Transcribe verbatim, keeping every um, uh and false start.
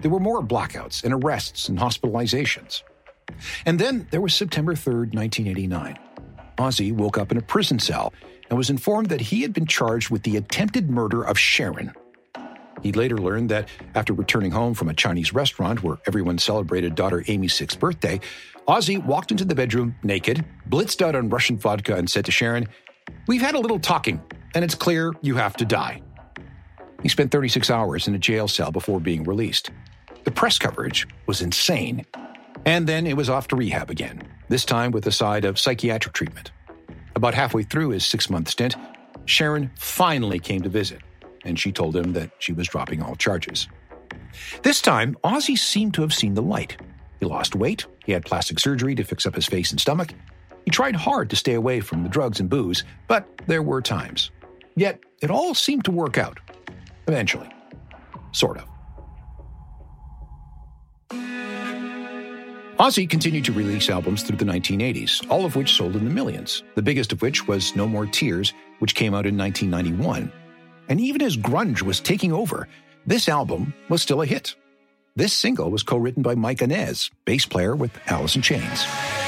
there were more blackouts and arrests and hospitalizations. And then there was September third, nineteen eighty-nine. Ozzy woke up in a prison cell and was informed that he had been charged with the attempted murder of Sharon. He later learned that after returning home from a Chinese restaurant where everyone celebrated daughter Amy's sixth birthday, Ozzy walked into the bedroom naked, blitzed out on Russian vodka, and said to Sharon, "We've had a little talking, and it's clear you have to die." He spent thirty-six hours in a jail cell before being released. The press coverage was insane. And then it was off to rehab again, this time with a side of psychiatric treatment. About halfway through his six-month stint, Sharon finally came to visit, and she told him that she was dropping all charges. This time, Ozzy seemed to have seen the light. He lost weight, he had plastic surgery to fix up his face and stomach. He tried hard to stay away from the drugs and booze, but there were times. Yet, it all seemed to work out. Eventually. Sort of. Ozzy continued to release albums through the nineteen eighties, all of which sold in the millions, the biggest of which was No More Tears, which came out in nineteen ninety-one. And even as grunge was taking over, this album was still a hit. This single was co-written by Mike Inez, bass player with Alice in Chains.